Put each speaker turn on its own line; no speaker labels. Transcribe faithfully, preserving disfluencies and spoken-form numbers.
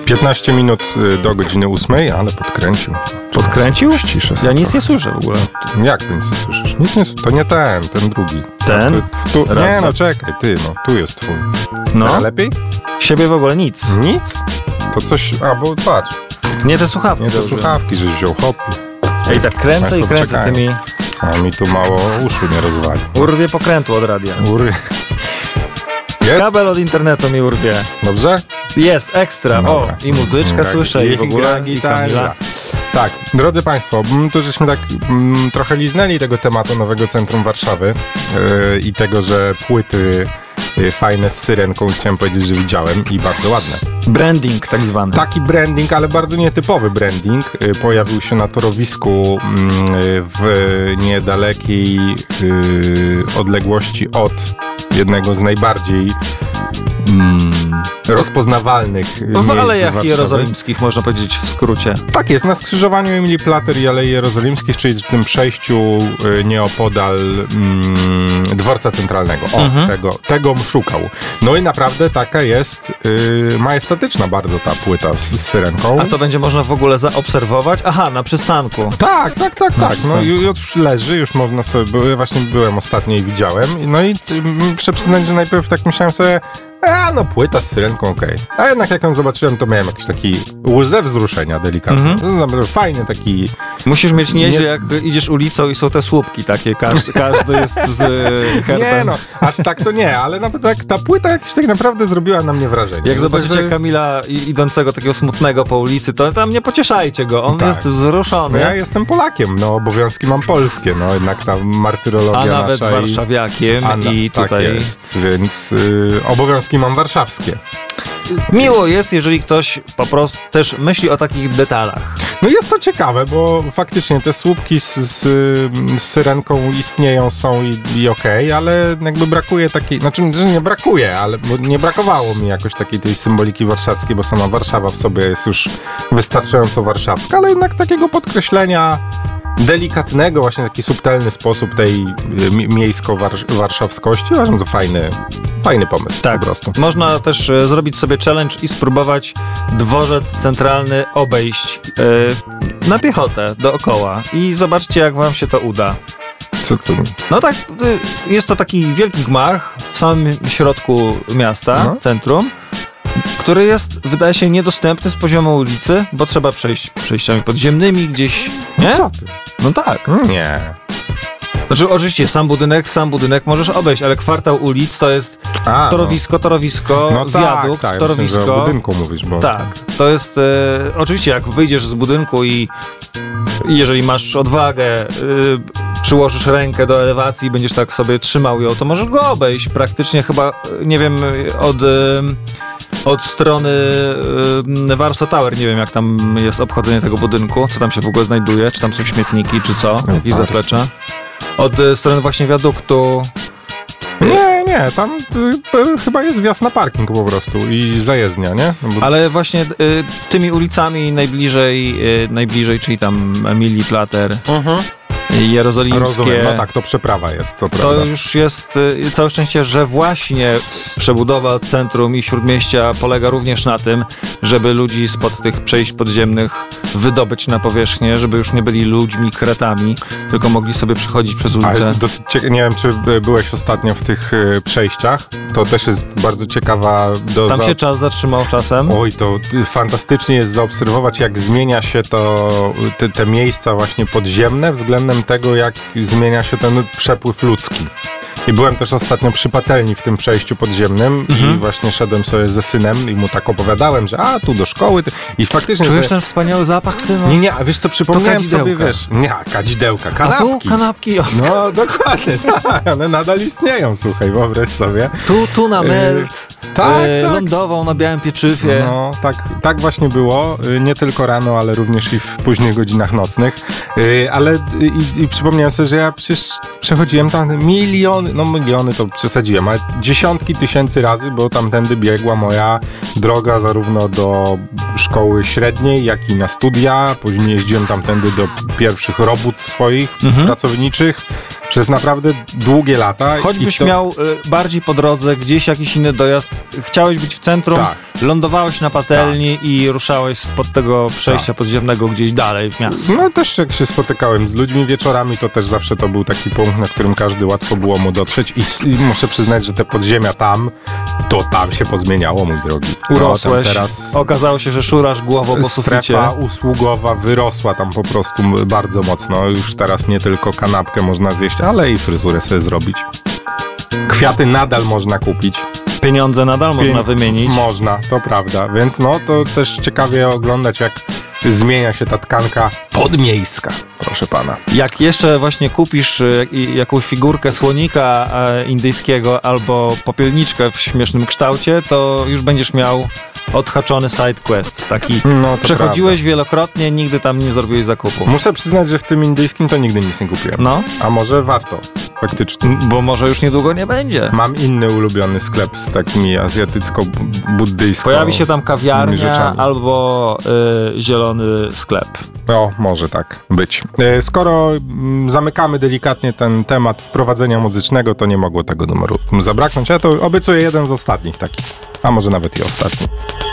piętnaście minut do godziny ósmej, ale podkręcił.
Podkręcił?
Ściszę
ja nic nie słyszę w ogóle.
Jak ty nic nie słyszysz? Nic nie słyszysz. To nie ten, ten drugi.
Ten?
No, tu, tu, nie, no czekaj, ty, no tu jest twój.
No.
A lepiej?
Siebie w ogóle nic.
Nic? To coś, a bo patrz.
Nie te słuchawki.
Nie te słuchawki, żeś wziął, hop.
Ej, tak kręcę
Państwo
i kręcę
czekają.
tymi...
A mi tu mało uszu nie rozwali.
Urwie pokrętło od radia.
Ury. Jest?
Kabel od internetu mi urwie.
Dobrze?
Jest, ekstra.
Dobra.
O, i muzyczkę
Gra-
słyszę i w ogóle,
gra
i
gitarra.
Kamila.
Tak, drodzy Państwo, m, tu żeśmy tak m, trochę liznęli tego tematu Nowego Centrum Warszawy yy, i tego, że płyty yy, fajne z syrenką, chciałem powiedzieć, że widziałem i bardzo ładne.
Branding tak zwany.
Taki branding, ale bardzo nietypowy branding yy, pojawił się na torowisku yy, w niedalekiej yy, odległości od jednego z najbardziej Mm, rozpoznawalnych
W
miejsc
Alejach
Warszawy.
Jerozolimskich, można powiedzieć w skrócie.
Tak jest, na skrzyżowaniu Emilii Plater i Alei Jerozolimskich, czyli w tym przejściu y, nieopodal mm, dworca centralnego. O,
Mhm.
tego, tego szukał. No i naprawdę taka jest y, majestatyczna bardzo ta płyta z, z syrenką.
A to będzie można w ogóle zaobserwować? Aha, na przystanku.
Tak, tak, tak,
Na
tak. No
przystanku.
i już leży, już można sobie, bo ja właśnie byłem ostatnio i widziałem. No i y, muszę przyznać, że najpierw tak myślałem sobie, a no płyta z syrenką, okej. Okay. A jednak jak ją zobaczyłem, to miałem jakiś taki łzę wzruszenia delikatny.
Mhm.
Fajny taki...
Musisz mieć nieźle,
Nie-
jak idziesz ulicą i są te słupki takie, każdy, każdy jest z e, herbem.
Nie no, aż tak to nie, ale nawet tak, ta płyta jakiś tak naprawdę zrobiła na mnie wrażenie.
Jak
No,
zobaczycie
także-
Kamila i- idącego takiego smutnego po ulicy, to tam nie pocieszajcie go, on
Tak.
jest wzruszony.
No ja jestem Polakiem, no obowiązki mam polskie, no jednak ta martyrologia
A nawet
nasza
warszawiakiem
i... A, na-
i
tak
tutaj...
jest, więc y, obowiązki mam warszawskie.
Miło jest, jeżeli ktoś po prostu też myśli o takich detalach.
No jest to ciekawe, bo faktycznie te słupki z, z, z syrenką istnieją, są i, i okej, ale jakby brakuje takiej, znaczy że nie brakuje, ale bo nie brakowało mi jakoś takiej tej symboliki warszawskiej, bo sama Warszawa w sobie jest już wystarczająco warszawska, ale jednak takiego podkreślenia delikatnego, właśnie taki subtelny sposób tej y, mi- miejsko-warszawskości. Uważam, to fajny, fajny pomysł
Tak,
po prostu.
można też e, zrobić sobie challenge i spróbować dworzec centralny obejść e, na piechotę dookoła i zobaczcie, jak wam się to uda.
Co to?
No tak, y, jest to taki wielki gmach w samym środku miasta,
No.
centrum, który jest, wydaje się, niedostępny z poziomu ulicy, bo trzeba przejść przejściami podziemnymi gdzieś, nie?
Co ty?
No tak.
Nie.
Znaczy oczywiście sam budynek, sam budynek możesz obejść, ale kwartał ulic to jest
A,
torowisko, torowisko,
no. No
wiadukt,
tak, tak.
torowisko.
Myślę, że o budynku mówisz, bo...
Tak, to jest e, oczywiście jak wyjdziesz z budynku i i jeżeli masz odwagę, y, przyłożysz rękę do elewacji i będziesz tak sobie trzymał ją, to możesz go obejść praktycznie chyba, nie wiem, od, y, od strony y, Warsaw Tower, nie wiem jak tam jest obchodzenie tego budynku, co tam się w ogóle znajduje, czy tam są śmietniki, czy co, jakieś
Warsaw.
zaplecze. Od y, strony właśnie wiaduktu.
Nie, nie, tam y, y, chyba jest wjazd na parking po prostu i zajezdnia, nie? No bo...
Ale właśnie y, tymi ulicami najbliżej, y, najbliżej, czyli tam Emilii Plater,
Mhm.
Jerozolimskie.
Rozumiem, no tak, to przeprawa jest, to
To
prawda.
już jest y, całe szczęście, że właśnie przebudowa centrum i śródmieścia polega również na tym, żeby ludzi spod tych przejść podziemnych wydobyć na powierzchnię, żeby już nie byli ludźmi, kretami, tylko mogli sobie przechodzić przez ulicę.
Ale dosyć cie- nie wiem, czy by- byłeś ostatnio w tych y, przejściach. To też jest bardzo ciekawa do
Tam
za...
się czas zatrzymał czasem.
Oj, to y, fantastycznie jest zaobserwować, jak zmienia się to, te, te miejsca właśnie podziemne względem tego, jak zmienia się ten przepływ ludzki. I byłem też ostatnio przy patelni w tym przejściu podziemnym
Mhm.
i właśnie szedłem sobie ze synem i mu tak opowiadałem, że a, tu do szkoły. Ty... I faktycznie...
Czujesz
sobie...
ten wspaniały zapach, synu?
Nie, nie, a wiesz co, przypomniałem sobie,
kadzidełka.
wiesz... Nie, kadzidełka,
A
kanapki.
tu kanapki, Oskar.
No, dokładnie, tak, one nadal istnieją, słuchaj, wyobraź sobie.
Tu, tu na melt.
tak,
e,
tak.
Lądował na białym pieczywie.
No, tak, tak właśnie było, y, nie tylko rano, ale również i w późnych godzinach nocnych, Y, ale y, i, i przypomniałem sobie, że ja przecież przechodziłem tam miliony, no miliony to przesadziłem, ale dziesiątki tysięcy razy, bo tamtędy biegła moja droga zarówno do szkoły średniej, jak i na studia, później jeździłem tamtędy do pierwszych robót swoich,
Mhm.
pracowniczych, przez naprawdę długie lata.
Choćbyś
I to...
miał y, bardziej po drodze, gdzieś jakiś inny dojazd, chciałeś być w centrum,
Tak.
lądowałeś na patelni tak. i ruszałeś spod tego przejścia tak. podziemnego gdzieś dalej w miasto.
No też jak się spotykałem z ludźmi wieczorami, to też zawsze to był taki punkt, na którym każdy łatwo było mu dotrzeć i, i muszę przyznać, że te podziemia tam, to tam się pozmieniało, mój drogi.
Urosłeś, no, teraz okazało się, że szurasz głową po suficie.
Strefa usługowa wyrosła tam po prostu bardzo mocno. Już teraz nie tylko kanapkę można zjeść, ale i fryzurę sobie zrobić. Kwiaty nadal można kupić.
Pieniądze nadal Pien- można wymienić.
Można, to prawda. Więc no, to też ciekawie oglądać, jak zmienia się ta tkanka podmiejska, proszę pana.
Jak jeszcze właśnie kupisz jakąś figurkę słonika indyjskiego albo popielniczkę w śmiesznym kształcie, to już będziesz miał odhaczony sidequest. Taki no, przechodziłeś prawda. wielokrotnie, nigdy tam nie zrobiłeś zakupu.
Muszę przyznać, że w tym indyjskim to nigdy nic nie kupiłem.
No.
A może warto, faktycznie.
Bo może już niedługo nie będzie.
Mam inny ulubiony sklep z takimi azjatycko-buddyjsko
Pojawi się tam kawiarnia rzeczami. albo y, zielony sklep.
No, może tak być. Skoro zamykamy delikatnie ten temat wprowadzenia muzycznego, to nie mogło tego numeru zabraknąć. Ja to obiecuję jeden z ostatnich takich, a może nawet i ostatni.